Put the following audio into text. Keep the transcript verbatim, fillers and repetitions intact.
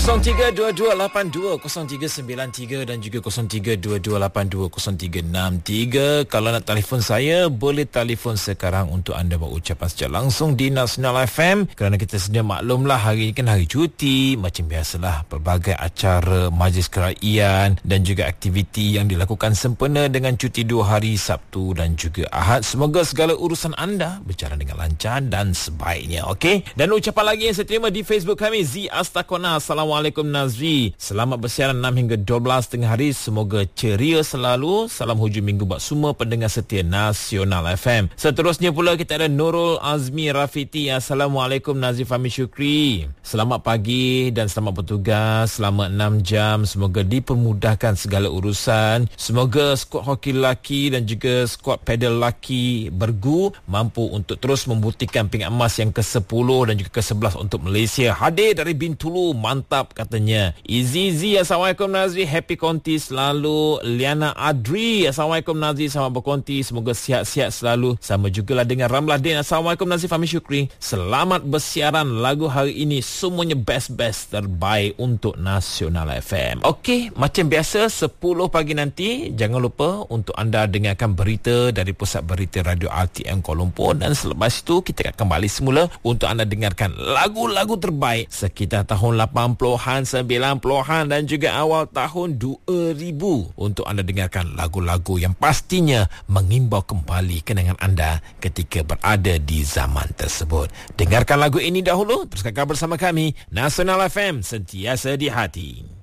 kosong tiga dua dua lapan dua kosong tiga sembilan tiga dan juga kosong tiga dua dua lapan dua kosong tiga enam tiga. Kalau nak telefon saya, boleh telefon sekarang untuk anda buat ucapan secara langsung di Nasional F M. Kerana kita sedia maklumlah hari ini kan hari cuti. Macam biasalah, pelbagai acara, majlis kerajaan dan juga aktiviti yang dilakukan sempena dengan cuti dua hari Sabtu dan juga Ahad. Semoga segala urusan anda berjalan dengan lancar dan sebaiknya. Okey. Dan ucapan lagi yang saya terima di Facebook kami, Z Astakona. Assalamualaikum Nazri. Selamat bersiaran enam hingga dua belas tengah hari. Semoga ceria selalu. Salam hujung minggu buat semua pendengar setia Nasional F M. Seterusnya pula kita ada Nurul Azmi Rafiti. Assalamualaikum Nazri Fahmi Syukri. Selamat pagi dan selamat bertugas selama enam jam. Semoga dipermudahkan segala urusan. Semoga skuad hoki lelaki dan juga skuad pedal lelaki bergu mampu untuk terus membuktikan pingat emas yang ke sepuluh dan juga ke sebelas untuk Malaysia. Hadir dari Bintulu, mantap katanya. Izizi, Assalamualaikum Nazri, happy konti selalu. Liana Adri, Assalamualaikum Nazri, selamat berkonti, semoga sihat-sihat selalu. Sama jugalah dengan Ramlah Din. Assalamualaikum Nazri Fahmi Syukri, selamat bersiaran lagu hari ini, semuanya best-best terbaik untuk Nasional F M. Okey, macam biasa sepuluh pagi nanti jangan lupa untuk anda dengarkan berita dari Pusat Berita Radio R T M Kuala Lumpur, dan selepas itu kita akan kembali semula untuk anda dengarkan lagu-lagu terbaik sekitar tahun lapan puluhan, sembilan puluhan dan juga awal tahun dua ribu untuk anda dengarkan lagu-lagu yang pastinya mengimbau kembali kenangan anda ketika berada di zaman tersebut. Dengarkan lagu ini dahulu, teruskan bersama kami Nasional F M, sentiasa di hati.